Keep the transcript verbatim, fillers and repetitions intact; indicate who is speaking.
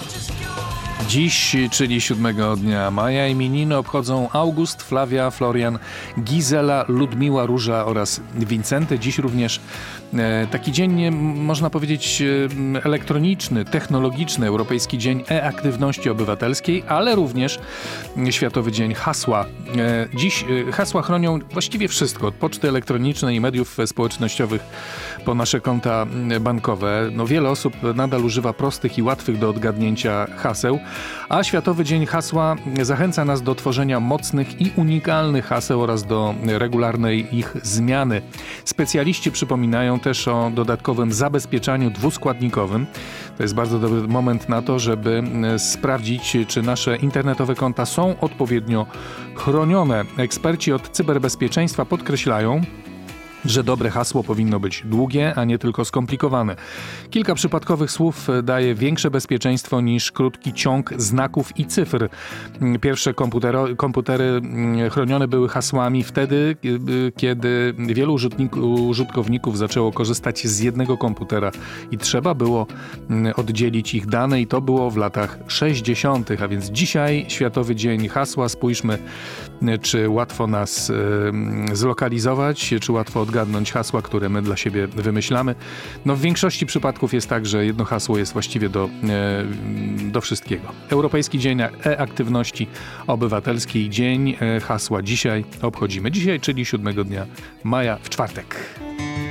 Speaker 1: Dziś, czyli siódmego dnia maja, imieniny obchodzą August, Flavia, Florian, Gizela, Ludmiła, Róża oraz Wincenty. Dziś również e, taki dzień, można powiedzieć, e, elektroniczny, technologiczny, Europejski Dzień E-Aktywności Obywatelskiej, ale również Światowy Dzień Hasła. E, dziś e, hasła chronią właściwie wszystko, od poczty elektronicznej i mediów społecznościowych po nasze konta bankowe. No, wiele osób nadal używa prostych i łatwych do odgadnięcia haseł, a Światowy Dzień Hasła zachęca nas do tworzenia mocnych i unikalnych haseł oraz do regularnej ich zmiany. Specjaliści przypominają też o dodatkowym zabezpieczaniu dwuskładnikowym. To jest bardzo dobry moment na to, żeby sprawdzić, czy nasze internetowe konta są odpowiednio chronione. Eksperci od cyberbezpieczeństwa podkreślają, że dobre hasło powinno być długie, a nie tylko skomplikowane. Kilka przypadkowych słów daje większe bezpieczeństwo niż krótki ciąg znaków i cyfr. Pierwsze komputero- komputery chronione były hasłami wtedy, kiedy wielu użytkowników zaczęło korzystać z jednego komputera i trzeba było oddzielić ich dane, i to było w latach sześćdziesiątych. A więc dzisiaj Światowy Dzień Hasła. Spójrzmy, czy łatwo nas zlokalizować, czy łatwo odgadnąć hasła, które my dla siebie wymyślamy. No, w większości przypadków jest tak, że jedno hasło jest właściwie do, do wszystkiego. Europejski Dzień E-Aktywności Obywatelskiej. Dzień Hasła dzisiaj obchodzimy. Dzisiaj, czyli siódmego dnia maja, w czwartek.